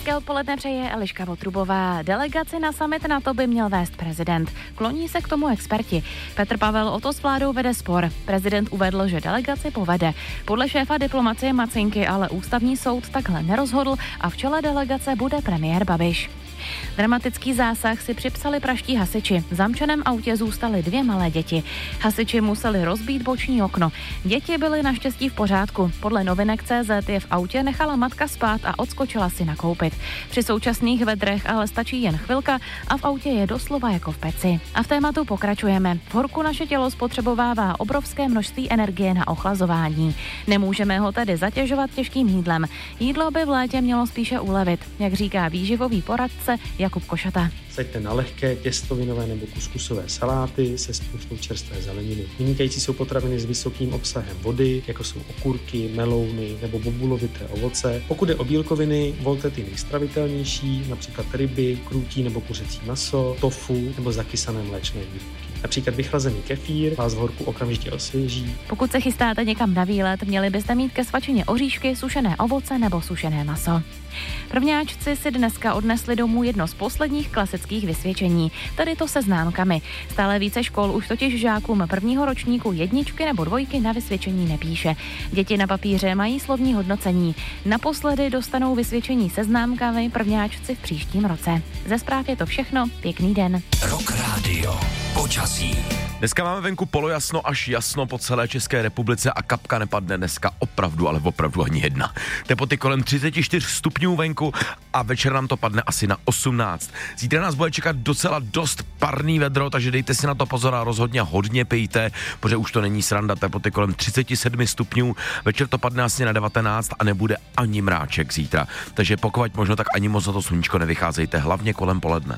Hezké odpoledne přeje Eliška Votrubová. Delegaci na summit NATO by měl vést prezident. Kloní se k tomu experti. Petr Pavel o to s vládou vede spor. Prezident uvedl, že delegaci povede. Podle šéfa diplomacie Macinky ale ústavní soud takhle nerozhodl a v čele delegace bude premiér Babiš. Dramatický zásah si připsali pražští hasiči. V zamčeném autě zůstaly 2 malé děti. Hasiči museli rozbít boční okno. Děti byly naštěstí v pořádku. Podle novinek.cz je v autě nechala matka spát a odskočila si nakoupit. Při současných vedrech ale stačí jen chvilka a v autě je doslova jako v peci. A v tématu pokračujeme. V horku naše tělo spotřebovává obrovské množství energie na ochlazování. Nemůžeme ho tedy zatěžovat těžkým jídlem. Jídlo by v létě mělo spíše ulevit, jak říká výživový poradce Jakub Košata. Saďte na lehké těstovinové nebo kuskusové saláty se spoustou čerstvé zeleniny. Vynikající jsou potraviny s vysokým obsahem vody, jako jsou okurky, melouny nebo bobulovité ovoce. Pokud je o bílkoviny, volte ty nejstravitelnější, například ryby, krůtí nebo kuřecí maso, tofu nebo zakysané mléčné výrobky. Například vychlazený kefír vás v horku okamžitě osvěží. Pokud se chystáte někam na výlet, měli byste mít ke svačině oříšky, sušené ovoce nebo sušené maso. Prvňáčci si dneska odnesli domů jedno z posledních klasických vysvědčení, tedy to se známkami. Stále více škol už totiž žákům prvního ročníku 1 nebo 2 na vysvědčení nepíše. Děti na papíře mají slovní hodnocení. Naposledy dostanou vysvědčení se známkami prvňáčci v příštím roce. Ze zpráv je to všechno, pěkný den. Rock Radio. Počasí. Dneska máme venku polojasno až jasno po celé České republice a kapka nepadne dneska opravdu, ale opravdu ani jedna. Teploty kolem 34 stupňů venku a večer nám to padne asi na 18. Zítra nás bude čekat docela dost parný vedro, takže dejte si na to pozor a rozhodně hodně pijte, protože už to není sranda. Teploty kolem 37 stupňů, večer to padne asi na 19 a nebude ani mráček zítra. Takže pokud možno, tak ani moc na to sluníčko nevycházejte, hlavně kolem poledne.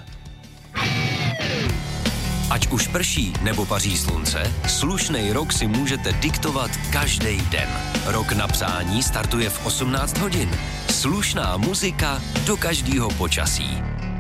Ať už prší nebo paří slunce, slušnej rok si můžete diktovat každý den. Rok na přání startuje v 18 hodin. Slušná muzika do každého počasí.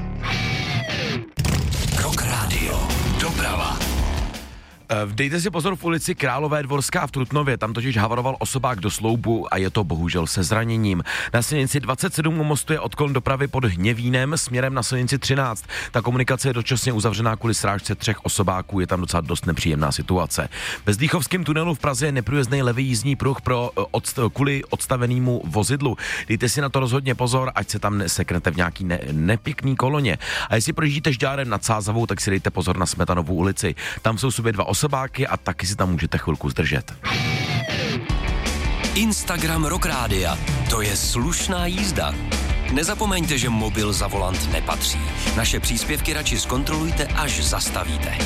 Rock Radio. Doprava. Dejte si pozor v ulici Králové Dvorská v Trutnově, tam totiž havaroval osobák do sloupu a je to bohužel se zraněním. Na silnici 27 u mostu je odklon dopravy pod Hněvínem směrem na silnici 13. Ta komunikace je dočasně uzavřená kvůli srážce 3 osobáků, je tam docela dost nepříjemná situace. Ve Zdýchovském tunelu v Praze je neprůjezdný levý jízdní pruh kvůli odstavenému vozidlu. Dejte si na to rozhodně pozor, ať se tam neseknete v nějaký nepěkný koloně. A jestli projíždíte Žďárem nad Sázavou, tak si dejte pozor na Smetanovou ulici. Tam jsou sobě 2 osobáky a taky si tam můžete chvilku zdržet. Instagram Rock Rádia. To je slušná jízda. Nezapomeňte, že mobil za volant nepatří. Naše příspěvky radši zkontrolujte, až zastavíte.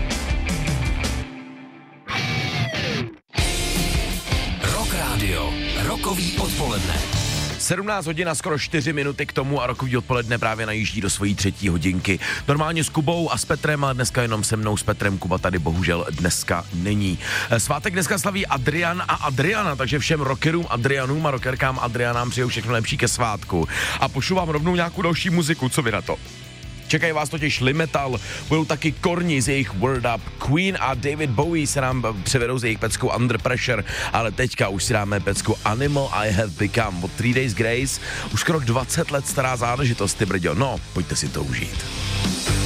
Rock Radio. Rokový odpoledne. 17 hodin a skoro 4 minuty k tomu a rokový odpoledne právě najíždí do svojí 3. hodinky. Normálně s Kubou a s Petrem, a dneska jenom se mnou s Petrem. Kuba tady bohužel dneska není. Svátek dneska slaví Adrian a Adriana, takže všem rockerům Adrianům a rockerkám Adrianám přeju všechno lepší ke svátku. A pošlu vám rovnou nějakou další muziku, co vy na to? Čekají vás totiž Limetal, budou taky Korni z jejich Word Up, Queen a David Bowie se nám převedou z jejich peckou Under Pressure, ale teďka už si dáme pecku Animal I Have Become od 3 Days Grace, už skoro 20 let stará záležitost, ty brďo, no, pojďte si to užít.